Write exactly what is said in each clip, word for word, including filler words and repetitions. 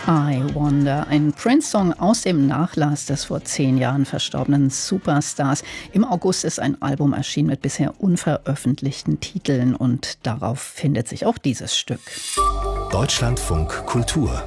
I Wonder, ein Prince-Song aus dem Nachlass des vor zehn Jahren verstorbenen Superstars. Im August ist ein Album erschienen mit bisher unveröffentlichten Titeln und darauf findet sich auch dieses Stück. Deutschlandfunk Kultur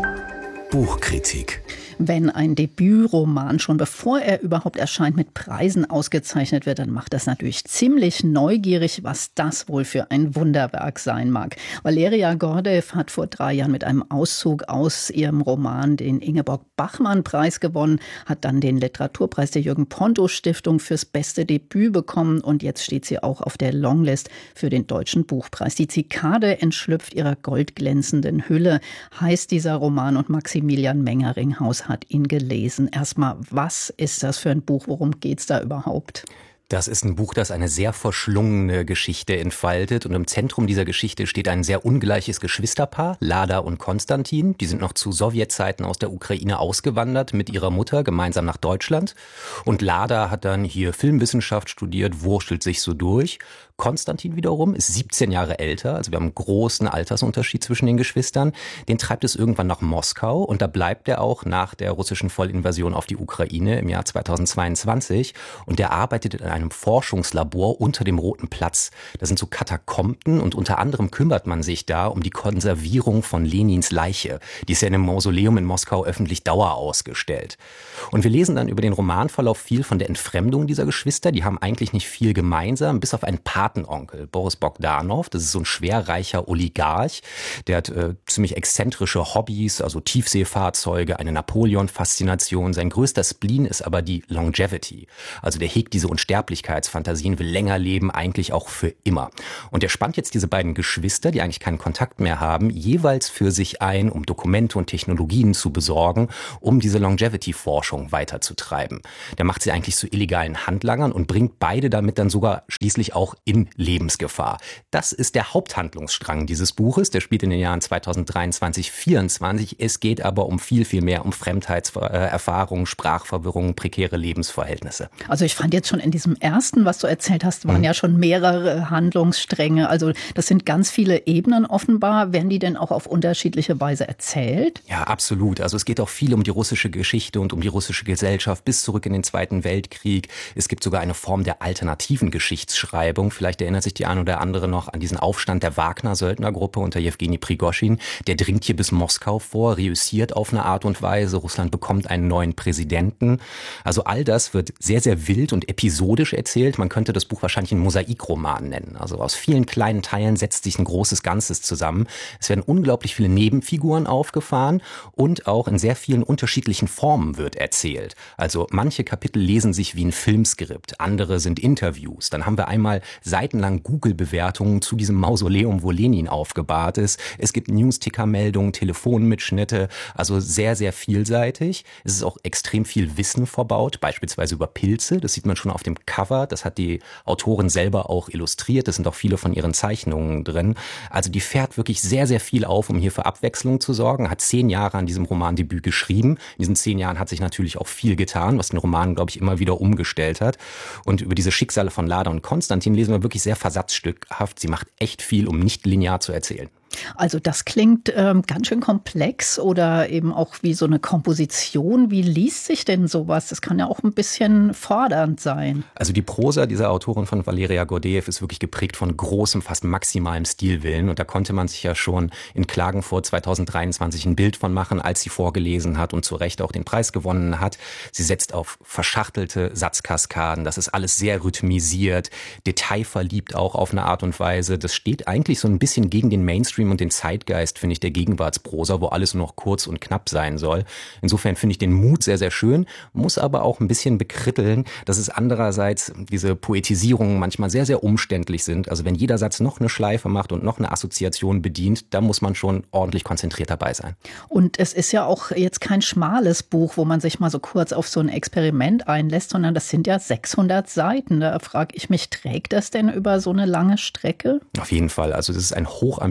Buchkritik. Wenn ein Debütroman schon bevor er überhaupt erscheint mit Preisen ausgezeichnet wird, dann macht das natürlich ziemlich neugierig, was das wohl für ein Wunderwerk sein mag. Valeria Gordeev hat vor drei Jahren mit einem Auszug aus ihrem Roman den Ingeborg-Bachmann-Preis gewonnen, hat dann den Literaturpreis der Jürgen-Ponto-Stiftung fürs beste Debüt bekommen und jetzt steht sie auch auf der Longlist für den Deutschen Buchpreis. Die Zikade entschlüpft ihrer goldglänzenden Hülle, heißt dieser Roman, und Maximilian Mengeringhaus hat ihn gelesen. Erstmal, was ist das für ein Buch? Worum geht's da überhaupt? Das ist ein Buch, das eine sehr verschlungene Geschichte entfaltet. Und im Zentrum dieser Geschichte steht ein sehr ungleiches Geschwisterpaar, Lada und Konstantin. Die sind noch zu Sowjetzeiten aus der Ukraine ausgewandert mit ihrer Mutter gemeinsam nach Deutschland. Und Lada hat dann hier Filmwissenschaft studiert, wurschtelt sich so durch. Konstantin wiederum ist siebzehn Jahre älter, also wir haben einen großen Altersunterschied zwischen den Geschwistern. Den treibt es irgendwann nach Moskau und da bleibt er auch nach der russischen Vollinvasion auf die Ukraine im Jahr zweitausendzweiundzwanzig. Und der arbeitet in einem Forschungslabor unter dem Roten Platz. Das sind so Katakomben und unter anderem kümmert man sich da um die Konservierung von Lenins Leiche. Die ist ja in einem Mausoleum in Moskau öffentlich dauerausgestellt. Und wir lesen dann über den Romanverlauf viel von der Entfremdung dieser Geschwister. Die haben eigentlich nicht viel gemeinsam, bis auf ein Patenonkel, Boris Bogdanow. Das ist so ein schwerreicher Oligarch. Der hat äh, ziemlich exzentrische Hobbys, also Tiefseefahrzeuge, eine Napoleon-Faszination. Sein größter Spleen ist aber die Longevity. Also der hegt diese Unsterblichkeitsfantasien, will länger leben, eigentlich auch für immer. Und er spannt jetzt diese beiden Geschwister, die eigentlich keinen Kontakt mehr haben, jeweils für sich ein, um Dokumente und Technologien zu besorgen, um diese Longevity-Forschung weiterzutreiben. Der macht sie eigentlich zu illegalen Handlangern und bringt beide damit dann sogar schließlich auch in Lebensgefahr. Das ist der Haupthandlungsstrang dieses Buches. Der spielt in den Jahren zweitausenddreiundzwanzig, vierundzwanzig. Es geht aber um viel, viel mehr um Fremdheitserfahrungen, Sprachverwirrung, prekäre Lebensverhältnisse. Also ich fand jetzt schon in diesem ersten, was du erzählt hast, waren mhm. ja schon mehrere Handlungsstränge. Also das sind ganz viele Ebenen offenbar. Werden die denn auch auf unterschiedliche Weise erzählt? Ja, absolut. Also es geht auch viel um die russische Geschichte und um die russische Gesellschaft bis zurück in den Zweiten Weltkrieg. Es gibt sogar eine Form der alternativen Geschichtsschreibung. Vielleicht erinnert sich die ein oder andere noch an diesen Aufstand der Wagner-Söldnergruppe unter Jewgeni Prigoschin. Der dringt hier bis Moskau vor, reüssiert auf eine Art und Weise. Russland bekommt einen neuen Präsidenten. Also all das wird sehr, sehr wild und episodisch erzählt. Man könnte das Buch wahrscheinlich einen Mosaikroman nennen. Also aus vielen kleinen Teilen setzt sich ein großes Ganzes zusammen. Es werden unglaublich viele Nebenfiguren aufgefahren und auch in sehr vielen unterschiedlichen Formen wird erzählt. Also manche Kapitel lesen sich wie ein Filmskript, andere sind Interviews. Dann haben wir einmal seitenlang Google-Bewertungen zu diesem Mausoleum, wo Lenin aufgebahrt ist. Es gibt News-Ticker-Meldungen, Telefonmitschnitte, also sehr, sehr vielseitig. Es ist auch extrem viel Wissen verbaut, beispielsweise über Pilze. Das sieht man schon auf dem Cover. Das hat die Autorin selber auch illustriert. Das sind auch viele von ihren Zeichnungen drin. Also die fährt wirklich sehr, sehr viel auf, um hier für Abwechslung zu sorgen. Hat zehn Jahre an diesem Romandebüt geschrieben. In diesen zehn Jahren hat sich natürlich auch viel getan, was den Roman, glaube ich, immer wieder umgestellt hat. Und über diese Schicksale von Lada und Konstantin lesen wir wirklich sehr versatzstückhaft. Sie macht echt viel, um nicht linear zu erzählen. Also das klingt ähm, ganz schön komplex oder eben auch wie so eine Komposition. Wie liest sich denn sowas? Das kann ja auch ein bisschen fordernd sein. Also die Prosa dieser Autorin von Valeria Gordeev ist wirklich geprägt von großem, fast maximalem Stilwillen. Und da konnte man sich ja schon in Klagenfurt zweitausenddreiundzwanzig ein Bild von machen, als sie vorgelesen hat und zu Recht auch den Preis gewonnen hat. Sie setzt auf verschachtelte Satzkaskaden. Das ist alles sehr rhythmisiert, detailverliebt auch auf eine Art und Weise. Das steht eigentlich so ein bisschen gegen den Mainstream und den Zeitgeist, finde ich, der Gegenwartsprosa, wo alles nur noch kurz und knapp sein soll. Insofern finde ich den Mut sehr, sehr schön, muss aber auch ein bisschen bekritteln, dass es andererseits diese Poetisierungen manchmal sehr, sehr umständlich sind. Also wenn jeder Satz noch eine Schleife macht und noch eine Assoziation bedient, da muss man schon ordentlich konzentriert dabei sein. Und es ist ja auch jetzt kein schmales Buch, wo man sich mal so kurz auf so ein Experiment einlässt, sondern das sind ja sechshundert Seiten. Da frage ich mich, trägt das denn über so eine lange Strecke? Auf jeden Fall. Also das ist ein hochambitioniert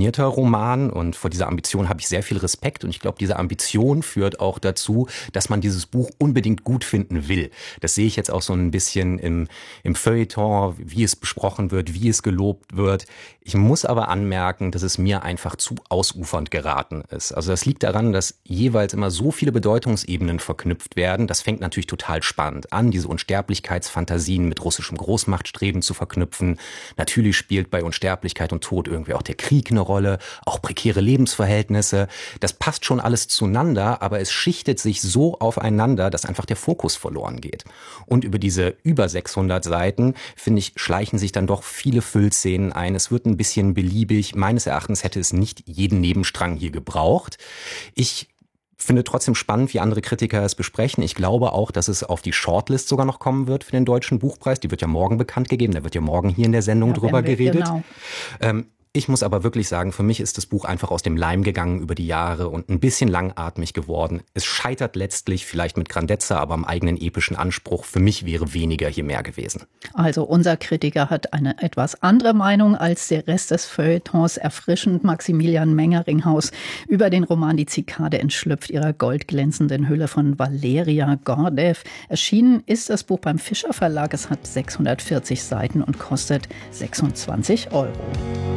ambitionierter Roman und vor dieser Ambition habe ich sehr viel Respekt und ich glaube, diese Ambition führt auch dazu, dass man dieses Buch unbedingt gut finden will. Das sehe ich jetzt auch so ein bisschen im, im Feuilleton, wie es besprochen wird, wie es gelobt wird. Ich muss aber anmerken, dass es mir einfach zu ausufernd geraten ist. Also das liegt daran, dass jeweils immer so viele Bedeutungsebenen verknüpft werden. Das fängt natürlich total spannend an, diese Unsterblichkeitsfantasien mit russischem Großmachtstreben zu verknüpfen. Natürlich spielt bei Unsterblichkeit und Tod irgendwie auch der Krieg eine Rolle, auch prekäre Lebensverhältnisse. Das passt schon alles zueinander, aber es schichtet sich so aufeinander, dass einfach der Fokus verloren geht. Und über diese über sechshundert Seiten, finde ich, schleichen sich dann doch viele Füllszenen ein. Es wird ein bisschen beliebig. Meines Erachtens hätte es nicht jeden Nebenstrang hier gebraucht. Ich finde trotzdem spannend, wie andere Kritiker es besprechen. Ich glaube auch, dass es auf die Shortlist sogar noch kommen wird für den Deutschen Buchpreis. Die wird ja morgen bekannt gegeben. Da wird ja morgen hier in der Sendung ja, drüber wir, geredet. Genau. Ähm, Ich muss aber wirklich sagen, für mich ist das Buch einfach aus dem Leim gegangen über die Jahre und ein bisschen langatmig geworden. Es scheitert letztlich vielleicht mit Grandezza, aber am eigenen epischen Anspruch. Für mich wäre weniger hier mehr gewesen. Also unser Kritiker hat eine etwas andere Meinung als der Rest des Feuilletons. Erfrischend Maximilian Mengeringhaus über den Roman Die Zikade entschlüpft ihrer goldglänzenden Hülle von Valeria Gordew. Erschienen ist das Buch beim Fischer Verlag. Es hat sechshundertvierzig Seiten und kostet sechsundzwanzig Euro.